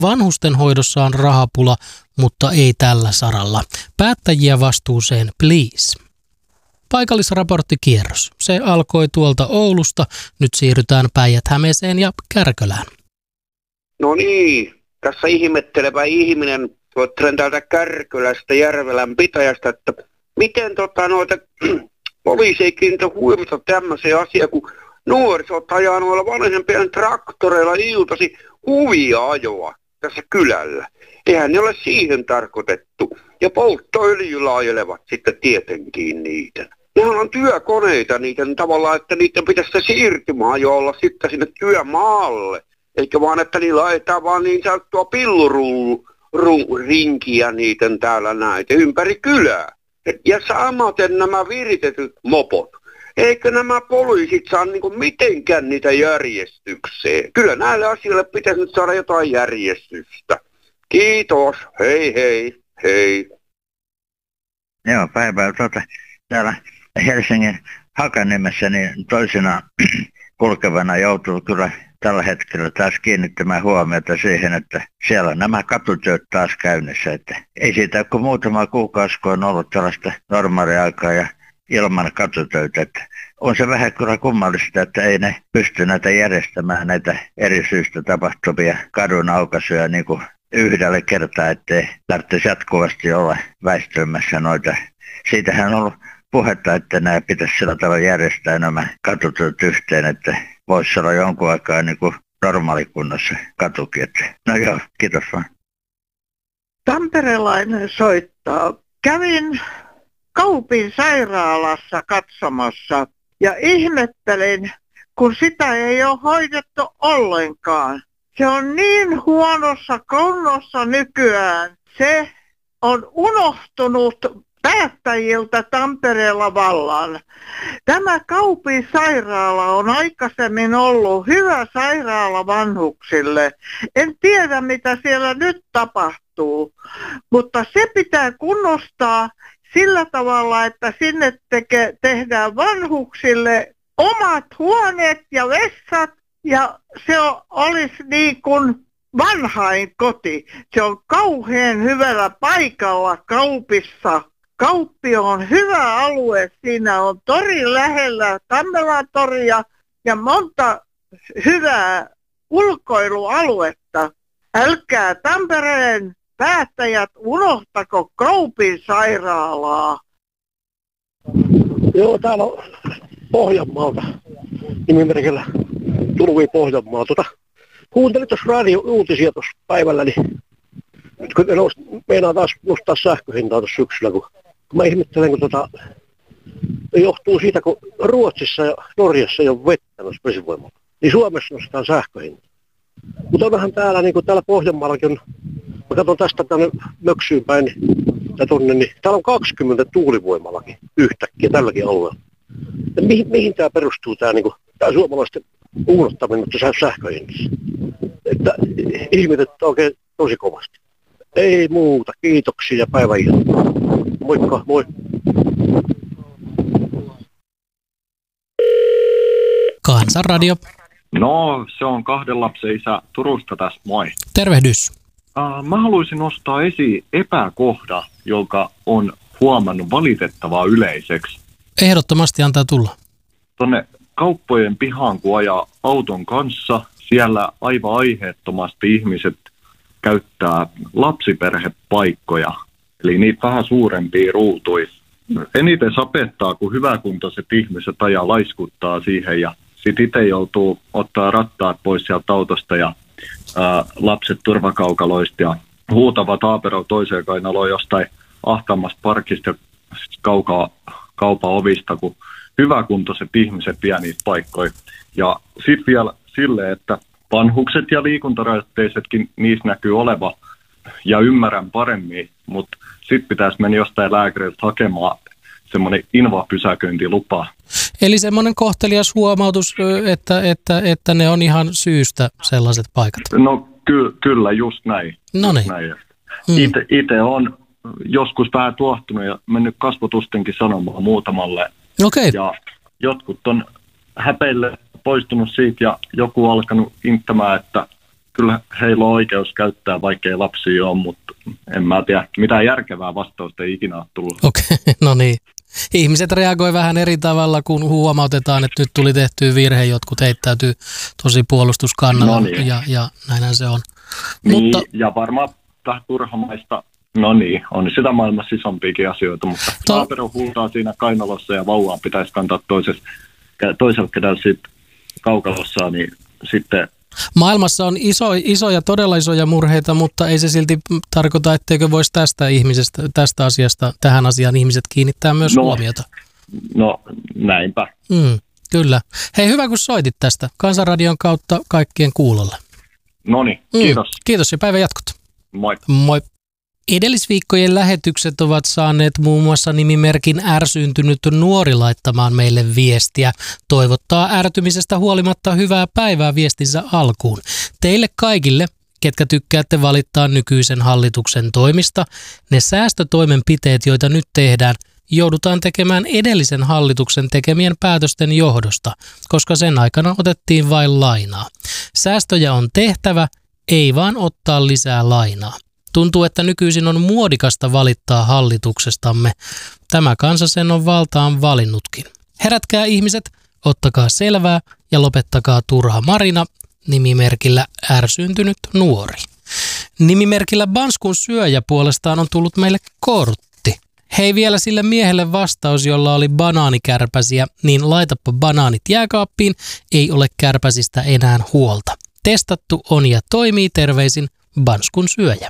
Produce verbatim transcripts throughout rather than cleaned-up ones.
Vanhustenhoidossa on rahapula, mutta ei tällä saralla. Päättäjiä vastuuseen, please. Paikallisraporttikierros. Se alkoi tuolta Oulusta. Nyt siirrytään Päijät-Hämeeseen ja Kärkölään. No niin, tässä ihmettelevä ihminen. Tuottelen täältä Kärkölästä, Järvelän pitäjästä, että miten tota noita poliisi ei kiinnitä huomiota tämmöiseen asiaan, kun nuorisot ajaa noilla vanhempien traktoreilla iltasi huvia-ajoa tässä kylällä. Eihän ne ole siihen tarkoitettu. Ja polttoöljyllä ajelevat sitten tietenkin niitä. Nehän on työkoneita niiden tavallaan, että niiden pitäisi se siirtymäajo olla sitten sinne työmaalle. Eikä vaan, että niillä ajetaan vaan niin sanottua pillurinkiä niiden täällä näitä ympäri kylää. Ja samaten nämä viritetyt mopot. Eikö nämä poliisit saa niinku mitenkään niitä järjestykseen? Kyllä näille asioille pitäisi nyt saada jotain järjestystä. Kiitos, hei hei, hei. Joo, päivää tuota, täällä Helsingin Hakaniemessä niin toisena kulkevana joutuu kyllä tällä hetkellä taas kiinnittämään huomiota siihen, että siellä on nämä katutyöt taas käynnissä. Että ei siitä ole kuin muutama kuukausi, kun on ollut tällaista normaaliaikaa ja ilman katutöitä. Että on se vähän kyllä kummallista, että ei ne pysty näitä järjestämään näitä eri syistä tapahtuvia kadun aukaisuja niin kuin yhdellä kertaa, ettei tarvitsisi jatkuvasti olla väistymässä noita. Siitähän on ollut puhetta, että nämä pitäisi sillä tavalla järjestää nämä katutyöt yhteen, että voisi olla jonkun aikaa niin kuin normaalikunnossa katukin. No joo, kiitos vaan. Tamperelainen soittaa. Kävin Kaupin sairaalassa katsomassa ja ihmettelin, kun sitä ei ole hoidettu ollenkaan. Se on niin huonossa kunnossa nykyään. Se on unohtunut päättäjiltä Tampereella vallan. Tämä Kaupin sairaala on aikaisemmin ollut hyvä sairaala vanhuksille. En tiedä, mitä siellä nyt tapahtuu, mutta se pitää kunnostaa sillä tavalla, että sinne teke, tehdään vanhuksille omat huoneet ja vessat, ja se on, olisi niin kuin vanhain koti. Se on kauhean hyvällä paikalla Kaupissa. Kauppi on hyvä alue, siinä on tori lähellä, Tammelan toria ja monta hyvää ulkoilualuetta. Älkää Tampereen päättäjät unohtako Kaupin sairaalaa. Joo, täällä on Pohjanmaalta, nimimerkillä Turvi Pohjanmaa. Tota, kuuntelin tuossa radio-uutisia tuossa päivällä, niin nyt kun meinaa taas nostaa sähköhintaa tuossa syksyllä, kun, kun mä ihmettelen, kun tota, johtuu siitä, kun Ruotsissa ja Norjassa ei ole vettä noissa vesivoimalla, niin Suomessa nostetaan sähköhintaa. Mutta onhan täällä, niin kuin täällä Pohjanmaallakin on, mä katson tästä tänne Möksyyn päin ja tonne, niin täällä on kaksikymmentä tuulivoimallakin yhtäkkiä tälläkin alueella. Ja mihin, mihin tämä perustuu, tämä, niin kuin, tämä suomalaisten uunottaminen tässä sähköhinnassa? Että ihmetettä oikein tosi kovasti. Ei muuta, kiitoksia ja päivänjatkoa. Moikka, moi. Kansanradio. No, se on kahden lapsen isä Turusta tässä, moi. Tervehdys. Uh, mä haluaisin nostaa esiin epäkohda, joka on huomannut valitettavaa yleiseksi. Ehdottomasti antaa tulla. Tuonne kauppojen pihaan, kun ajaa auton kanssa, siellä aivan aiheettomasti ihmiset käyttää lapsiperhepaikkoja, eli niitä vähän suurempia ruutuja. Eniten sapettaa, kun hyväkuntoiset ihmiset ajaa laiskuttaa siihen ja sitten itse joutuu ottaa rattaat pois sieltä autosta ja ää, lapset turvakaukaloista ja huutava taapero toiseen kainaloon jostain ahtaamasta parkista ja kaukaa kaupan ovista, kun hyväkuntoiset ihmiset vie niitä paikkoja. Ja sitten vielä silleen, että vanhukset ja liikuntarajoitteisetkin niissä näkyy oleva ja ymmärrän paremmin, mutta sitten pitäisi mennä jostain lääkäriltä hakemaan semmoinen invapysäköintilupa. Eli semmoinen kohtelias huomautus, että, että, että ne on ihan syystä sellaiset paikat. No ky- kyllä, just näin. No niin. Mm. Itse on joskus vähän tuohtunut ja mennyt kasvotustenkin sanomaan muutamalle. Okei. Ja jotkut on häpeille poistunut siitä ja joku alkanut inttämään, että kyllä heillä on oikeus käyttää, vaikkei lapsia ole, mutta en mä tiedä, mitään järkevää vastausta ei ikinä ole tullut. Okei, okay, no niin. Ihmiset reagoi vähän eri tavalla, kun huomautetaan, että nyt tuli tehtyä virhe, jotkut heittäytyy tosi puolustuskannalla, no niin. ja, ja näinhän se on. Niin, mutta, ja varmaan tähän turhamaista, no niin, on sitä maailmassa isompiakin asioita, mutta to... naapero huutaa siinä kainalossa ja vauvaan pitäisi kantaa toisella kädellä siitä kaukalossa, niin sitten... Maailmassa on iso, isoja, todella isoja murheita, mutta ei se silti tarkoita, etteikö voisi tästä ihmisestä, tästä asiasta, tähän asiaan ihmiset kiinnittää myös no, huomiota. No, näinpä. Mm, kyllä. Hei, hyvä kun soitit tästä. Kansanradion kautta kaikkien kuulolle. Noniin, kiitos. Mm, kiitos ja päivän jatkot. Moi. Moi. Edellisviikkojen lähetykset ovat saaneet muun muassa nimimerkin ärsyyntynyt nuori laittamaan meille viestiä. Toivottaa ärtymisestä huolimatta hyvää päivää viestinsä alkuun. Teille kaikille, ketkä tykkäätte valittaa nykyisen hallituksen toimista, ne säästötoimenpiteet, joita nyt tehdään, joudutaan tekemään edellisen hallituksen tekemien päätösten johdosta, koska sen aikana otettiin vain lainaa. Säästöjä on tehtävä, ei vaan ottaa lisää lainaa. Tuntuu, että nykyisin on muodikasta valittaa hallituksestamme. Tämä kansa sen on valtaan valinnutkin. Herätkää ihmiset, ottakaa selvää ja lopettakaa turha marina nimimerkillä ärsyyntynyt nuori. Nimimerkillä Banskun syöjä puolestaan on tullut meille kortti. Hei vielä sille miehelle vastaus, jolla oli banaanikärpäsiä, niin laitapa banaanit jääkaappiin, ei ole kärpäsistä enää huolta. Testattu on ja toimii, terveisin Banskun syöjä.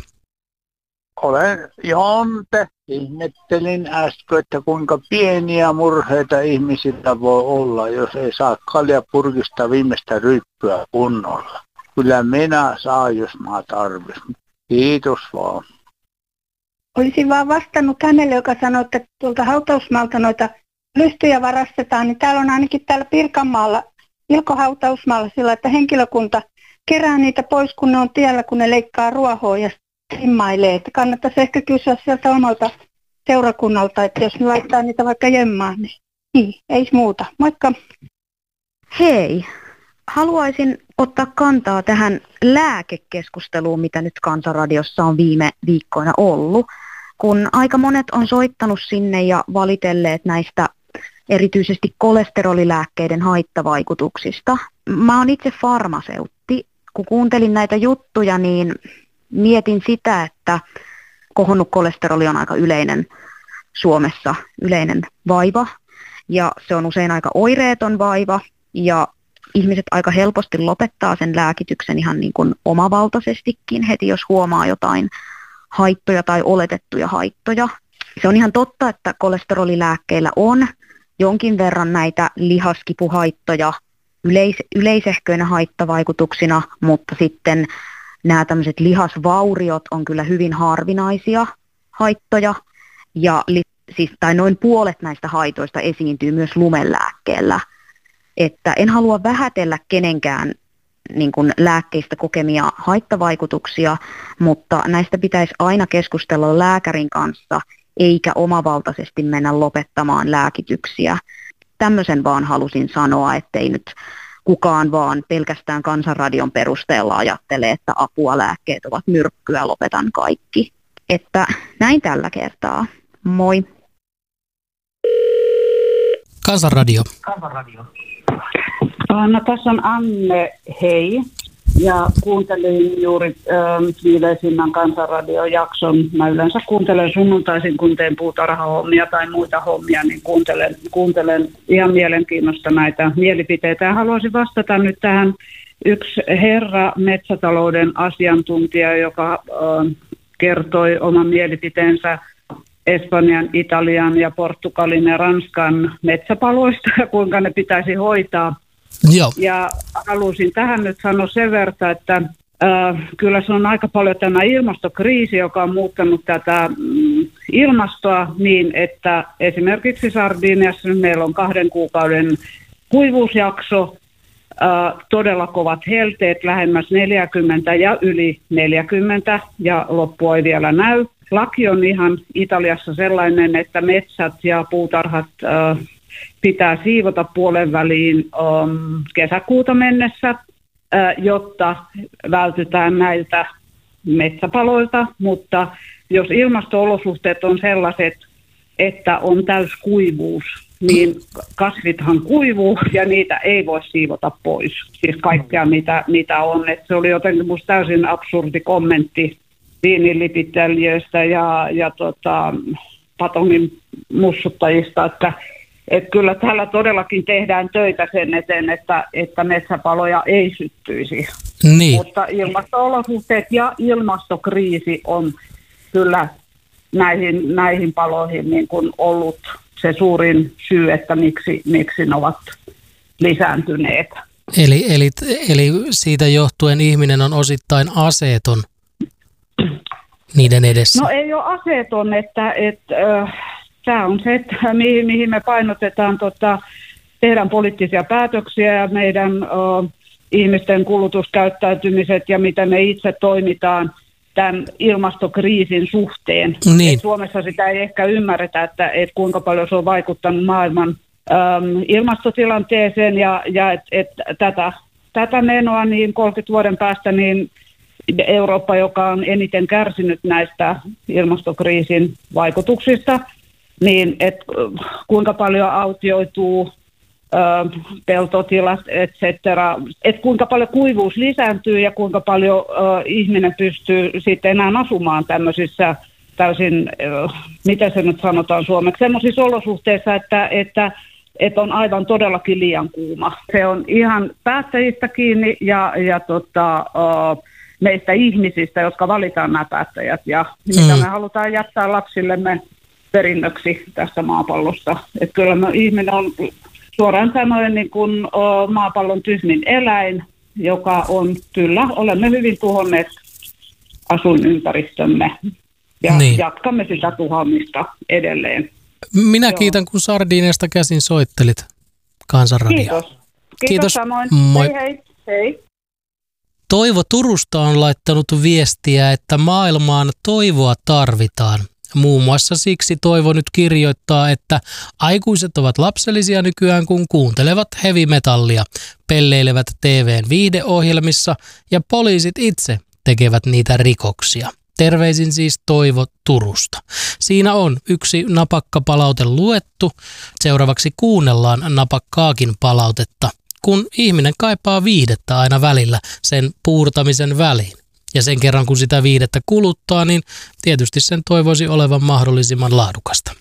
Olen Jonte. Ihmettelin äsken, että kuinka pieniä murheita ihmisillä voi olla, jos ei saa kaljapurkista viimeistä ryppyä kunnolla. Kyllä minä saan, jos mä tarvitsen. Kiitos vaan. Olisin vaan vastannut hänelle, joka sanoi, että tuolta hautausmaalta noita lystyjä varastetaan, niin täällä on ainakin täällä Pirkanmaalla, Ilko hautausmaalla sillä, että henkilökunta kerää niitä pois, kun ne on tiellä, kun ne leikkaa ruohoa ja simmailee. Että kannattaisi ehkä kysyä sieltä omalta seurakunnalta, että jos ne laittaa niitä vaikka jemmaan, niin, niin ei muuta. Moikka! Hei! Haluaisin ottaa kantaa tähän lääkekeskusteluun, mitä nyt Kansanradiossa on viime viikkoina ollut, kun aika monet on soittanut sinne ja valitelleet näistä erityisesti kolesterolilääkkeiden haittavaikutuksista. Mä oon itse farmaseutti. Kun kuuntelin näitä juttuja, niin mietin sitä, että kohonnut kolesteroli on aika yleinen Suomessa, yleinen vaiva, ja se on usein aika oireeton vaiva, ja ihmiset aika helposti lopettaa sen lääkityksen ihan niin kuin omavaltaisestikin heti, jos huomaa jotain haittoja tai oletettuja haittoja. Se on ihan totta, että kolesterolilääkkeillä on jonkin verran näitä lihaskipuhaittoja yleis- yleisehköinä haittavaikutuksina, mutta sitten nämä tämmöiset lihasvauriot on kyllä hyvin harvinaisia haittoja, ja li- siis, tai noin puolet näistä haitoista esiintyy myös lumelääkkeellä. Että en halua vähätellä kenenkään niin kuin lääkkeistä kokemia haittavaikutuksia, mutta näistä pitäisi aina keskustella lääkärin kanssa, eikä omavaltaisesti mennä lopettamaan lääkityksiä. Tämmöisen vaan halusin sanoa, ettei nyt kukaan vaan pelkästään Kansanradion perusteella ajattele, että apua, lääkkeet ovat myrkkyä, lopetan kaikki. Että näin tällä kertaa. Moi. Kansanradio. Kansanradio. No tässä on Anne, hei. Ja kuuntelin juuri äh, viimeisimmän Kansanradion jakson. Mä yleensä kuuntelen sunnuntaisin, kun teen puutarhahommia tai muita hommia, niin kuuntelen, kuuntelen ihan mielenkiinnosta näitä mielipiteitä. Ja haluaisin vastata nyt tähän yksi herra metsätalouden asiantuntija, joka äh, kertoi oman mielipiteensä Espanjan, Italian ja Portugalin ja Ranskan metsäpaloista ja kuinka ne pitäisi hoitaa. Joo. Ja halusin tähän nyt sanoa sen verran, että äh, kyllä se on aika paljon tämä ilmastokriisi, joka on muuttanut tätä mm, ilmastoa niin, että esimerkiksi Sardiniassa meillä on kahden kuukauden kuivuusjakso, äh, todella kovat helteet, lähemmäs neljäkymmentä ja yli neljäkymmentä ja loppua ei vielä näy. Laki on ihan Italiassa sellainen, että metsät ja puutarhat äh, pitää siivota puolen väliin um, kesäkuuta mennessä. jotta vältytään näiltä metsäpaloilta, mutta jos ilmasto-olosuhteet on sellaiset, että on täyskuivuus, niin kasvithan kuivuu ja niitä ei voi siivota pois. Siis kaikkea mitä, mitä on. Et se oli jotenkin musta täysin absurdi kommentti viinilipiteljöistä ja, ja tota, patongin mussuttajista, että et kyllä täällä todellakin tehdään töitä sen eteen, että, että metsäpaloja ei syttyisi. Niin. Mutta ilmasto-olosuhteet ja ilmastokriisi on kyllä näihin, näihin paloihin niin kuin ollut se suurin syy, että miksi, miksi ne ovat lisääntyneet. Eli, eli, eli siitä johtuen ihminen on osittain aseeton niiden edessä? No ei ole aseeton, että, että äh, tämä on se, että mihin, mihin me painotetaan, tota, tehdään poliittisia päätöksiä ja meidän äh, ihmisten kulutuskäyttäytymiset ja miten me itse toimitaan tämän ilmastokriisin suhteen. Niin. Suomessa sitä ei ehkä ymmärretä, että, että kuinka paljon se on vaikuttanut maailman äm, ilmastotilanteeseen ja, ja että et tätä, tätä menoa niin kolmekymmentä vuoden päästä niin Eurooppa, joka on eniten kärsinyt näistä ilmastokriisin vaikutuksista, niin että kuinka paljon autioituu peltotilat, et cetera. Et kuinka paljon kuivuus lisääntyy ja kuinka paljon äh, ihminen pystyy sitten enää asumaan tämmöisissä täysin, äh, miten se nyt sanotaan suomeksi, semmoisissa olosuhteissa, että, että, että on aivan todellakin liian kuuma. Se on ihan päättäjistä kiinni ja, ja tota, äh, meistä ihmisistä, jotka valitaan nämä päättäjät ja mm. mitä me halutaan jättää lapsillemme perinnöksi tästä maapallosta. Että kyllä me, ihminen on suoraan sanoen niin kuin o, maapallon tyhmin eläin, joka on, kyllä, olemme hyvin tuhonneet asuinympäristömme ja niin. Jatkamme sitä tuhoamista edelleen. Minä Joo. kiitän, kun Sardiiniasta käsin soittelit Kansanradioon. Kiitos. Kiitos, Kiitos samoin. Moi. Hei hei. Hei. Toivo Turusta on laittanut viestiä, että maailmaan toivoa tarvitaan. Muun muassa siksi Toivo nyt kirjoittaa, että aikuiset ovat lapsellisia nykyään, kun kuuntelevat heavy metallia, pelleilevät T V:n viihdeohjelmissa ja poliisit itse tekevät niitä rikoksia. Terveisin siis Toivo Turusta. Siinä on yksi napakka palaute luettu. Seuraavaksi kuunnellaan napakkaakin palautetta, kun ihminen kaipaa viihdettä aina välillä sen puurtamisen väliin. Ja sen kerran, kun sitä viihdettä kuluttaa, niin tietysti sen toivoisi olevan mahdollisimman laadukasta.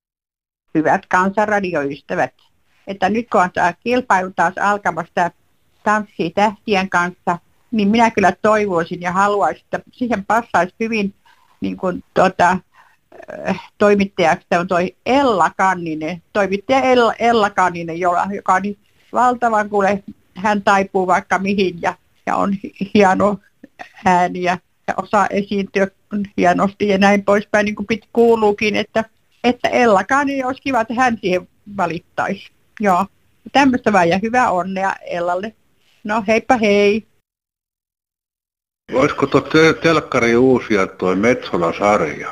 Hyvät kansanradioystävät, että nyt kun on tämä kilpailu taas alkamassa Tanssii tähtien kanssa, niin minä kyllä toivoisin ja haluaisin, että siihen passaisi hyvin niin kuin, tota, toimittajaksi on toi Ella Kanninen, toimittaja Ella, Ella Kanninen, joka on niin valtavan, kun hän taipuu vaikka mihin ja, ja on hieno ääniä ja osaa esiintyä hienosti ja näin poispäin, niin kuin piti kuuluukin, että, että Ellakaan niin olisi kiva, että hän siihen valittaisi. Joo, tämmöistä vaan ja hyvää onnea Ellalle. No heippa hei. Olisiko tuo telkkari uusia tuo Metsola-sarja?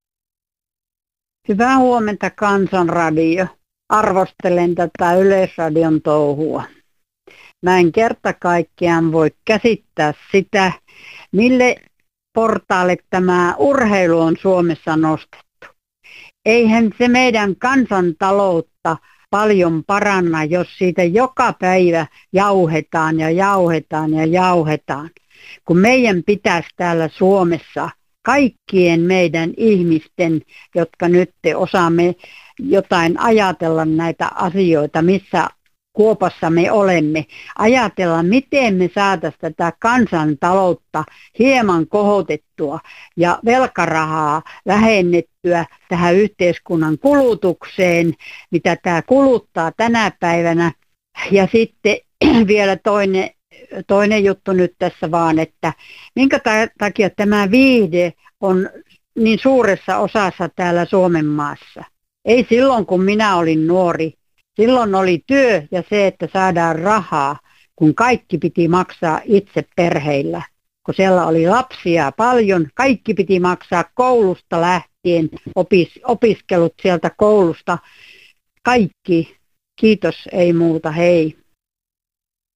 Hyvää huomenta Kansanradio. Arvostelen tätä Yleisradion touhua. Mä en kerta kaikkiaan voi käsittää sitä, mille portaalle tämä urheilu on Suomessa nostettu. Eihän se meidän kansantaloutta paljon paranna, jos siitä joka päivä jauhetaan ja jauhetaan ja jauhetaan. Kun meidän pitäisi täällä Suomessa kaikkien meidän ihmisten, jotka nyt osaamme jotain ajatella näitä asioita, missä kuopassa me olemme, ajatella, miten me saataisiin tätä kansantaloutta hieman kohotettua ja velkarahaa vähennettyä tähän yhteiskunnan kulutukseen, mitä tämä kuluttaa tänä päivänä. Ja sitten vielä toinen, toinen juttu nyt tässä vaan, että minkä takia tämä viihde on niin suuressa osassa täällä Suomen maassa. Ei silloin, kun minä olin nuori. Silloin oli työ ja se, että saadaan rahaa, kun kaikki piti maksaa itse perheillä. Kun siellä oli lapsia paljon, kaikki piti maksaa koulusta lähtien, opis, opiskelut sieltä koulusta. Kaikki. Kiitos, ei muuta, hei.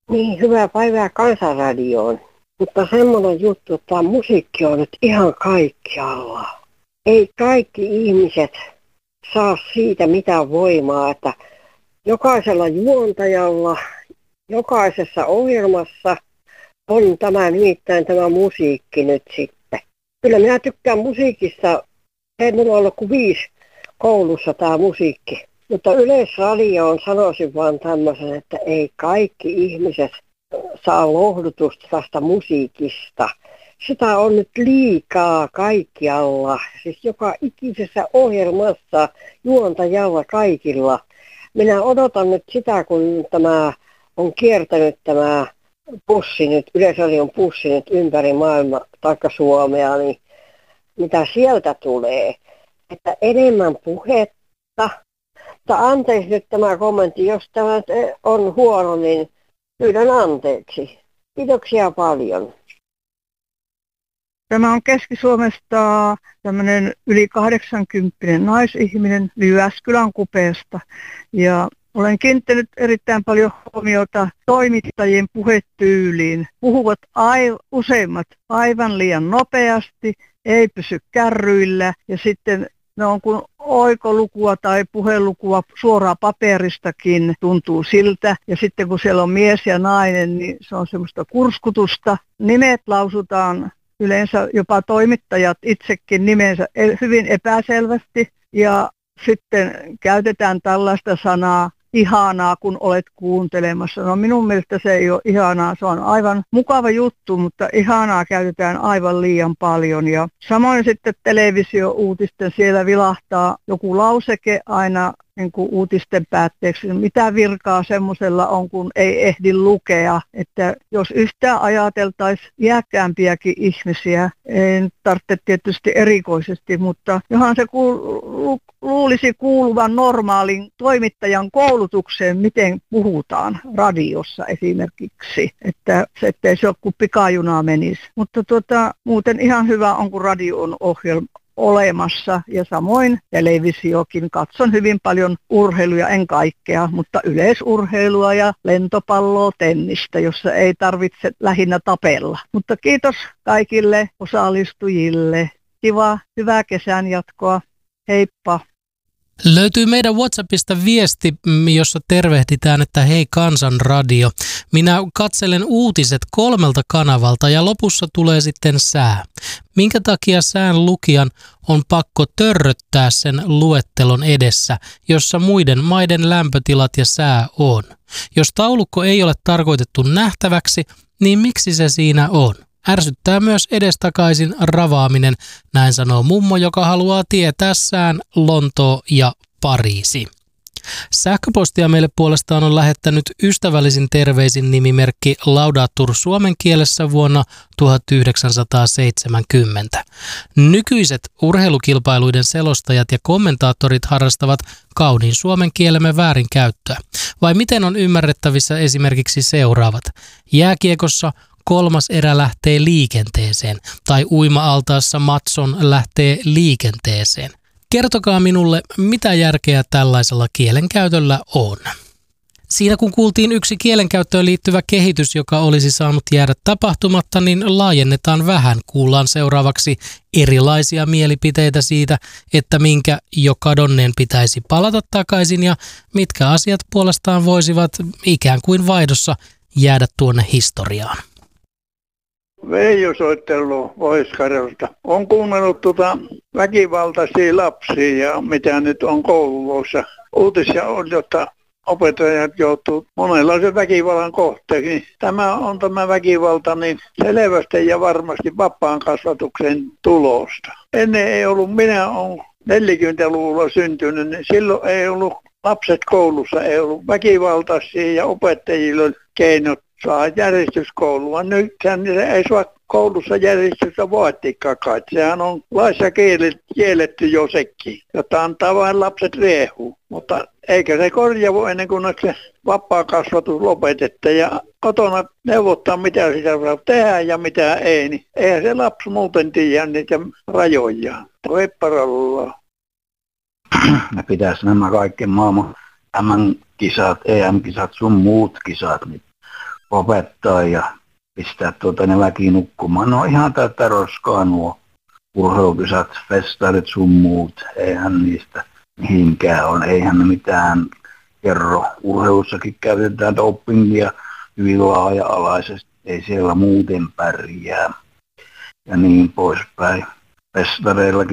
Niin, hyvää päivää Kansanradioon. Mutta semmoinen juttu, että tämä musiikki on nyt ihan kaikkialla. Ei kaikki ihmiset saa siitä mitään voimaa, että jokaisella juontajalla, jokaisessa ohjelmassa on tämä nimittäin tämä musiikki nyt sitten. Kyllä minä tykkään musiikista, ei minulla ollut kuin viisi koulussa tämä musiikki. Mutta Yleisradioon sanoisin vaan tämmöisen, että ei kaikki ihmiset saa lohdutusta tästä musiikista. Sitä on nyt liikaa kaikkialla, siis joka ikisessä ohjelmassa, juontajalla, kaikilla. Minä odotan nyt sitä, kun tämä on kiertänyt tämä bussi nyt, Yleisradion bussi nyt ympäri maailmaa, taikka Suomea, niin mitä sieltä tulee. Että enemmän puhetta. Mutta anteeksi nyt tämä kommentti, jos tämä on huono, niin pyydän anteeksi. Kiitoksia paljon. Tämä on Keski-Suomesta tämmöinen yli kahdeksankymppinen naisihminen Jyväskylän kupeesta. Ja olen kiinnittänyt erittäin paljon huomiota toimittajien puhetyyliin. Puhuvat ai- useimmat aivan liian nopeasti, ei pysy kärryillä ja sitten ne on kuin oikolukua tai puhelukua suoraan paperistakin tuntuu siltä. Ja sitten kun siellä on mies ja nainen, niin se on semmoista kurskutusta. Nimet lausutaan yleensä jopa toimittajat itsekin nimensä hyvin epäselvästi. Ja sitten käytetään tällaista sanaa ihanaa, kun olet kuuntelemassa. No minun mielestä se ei ole ihanaa, se on aivan mukava juttu, mutta ihanaa käytetään aivan liian paljon. Ja samoin sitten televisio-uutisten siellä vilahtaa joku lauseke aina niin kuin uutisten päätteeksi. Mitä virkaa semmoisella on, kun ei ehdi lukea. Että jos yhtään ajateltaisiin iäkkäämpiäkin ihmisiä, en tarvitse tietysti erikoisesti, mutta johan se kuul- luulisi kuuluvan normaalin toimittajan koulutukseen, miten puhutaan radiossa esimerkiksi. Että se, ettei se ole kuin pikajuna menisi. Mutta tuota, muuten ihan hyvä on, kun radio on ohjelma olemassa ja samoin televisiokin. Katson hyvin paljon urheiluja, en kaikkea, mutta yleisurheilua ja lentopalloa, tennistä, jossa ei tarvitse lähinnä tapella. Mutta kiitos kaikille osallistujille. Kiva, hyvää kesän jatkoa. Heippa. Löytyy meidän WhatsAppista viesti, jossa tervehditään, että hei Kansanradio. Minä katselen uutiset kolmelta kanavalta ja lopussa tulee sitten sää. Minkä takia sään lukijan on pakko törröttää sen luettelon edessä, jossa muiden maiden lämpötilat ja sää on? Jos taulukko ei ole tarkoitettu nähtäväksi, niin miksi se siinä on? Ärsyttää myös edestakaisin ravaaminen, näin sanoo mummo, joka haluaa tietää sään Lontoo ja Pariisi. Sähköpostia meille puolestaan on lähettänyt ystävällisin terveisin nimimerkki Laudatur suomen kielessä vuonna tuhatyhdeksänsataaseitsemänkymmentä. Nykyiset urheilukilpailuiden selostajat ja kommentaattorit harrastavat kauniin suomen kielemme väärinkäyttöä. Vai miten on ymmärrettävissä esimerkiksi seuraavat? Jääkiekossa kolmas erä lähtee liikenteeseen tai uima-altaassa Matson lähtee liikenteeseen. Kertokaa minulle, mitä järkeä tällaisella kielenkäytöllä on. Siinä kun kuultiin yksi kielenkäyttöön liittyvä kehitys, joka olisi saanut jäädä tapahtumatta, niin laajennetaan vähän. Kuullaan seuraavaksi erilaisia mielipiteitä siitä, että minkä jo kadonneen pitäisi palata takaisin ja mitkä asiat puolestaan voisivat ikään kuin vaihdossa jäädä tuonne historiaan. Veijo soittelu Pohjois-Karjalasta. On kuunnellut tuota väkivaltaisia lapsia ja mitä nyt on kouluissa. Uutisia on, jotta opettajat joutuu monenlaisen väkivallan kohteeksi. Tämä on tämä väkivalta niin selvästi ja varmasti vapaan kasvatuksen tulosta. Ennen ei ollut, minä olen neljäkymmentäluvulla syntynyt, niin silloin ei ollut lapset koulussa, ei ollut väkivaltaisia ja opettajilla oli keinot saa järjestyskoulua. Nyt ei saa koulussa järjestystä vaatikaan kai. Sehän on laissa kielletty jo sekin, jotta antaa vain lapset riehua. Mutta eikä se korjaavu ennen kuin se vapaa kasvatus lopetetta ja kotona neuvottaa mitä sitä saa tehdä ja mitä ei. Niin eihän se lapsi muuten tiedä niitä rajoja. Repparalla. Ne pitäisi nämä kaikki maailman M M-kisat, E M-kisat, sun muut kisat, niin lopettaa ja pistää tuota ne väki nukkumaan. No ihan tätä roskaa nuo urheilukisat, festarit sun muut, eihän niistä mihinkään on, eihän ne mitään kerro. Urheilussakin käytetään dopingia hyvin laaja-alaisesti, ei siellä muuten pärjää ja niin poispäin. Festareillakin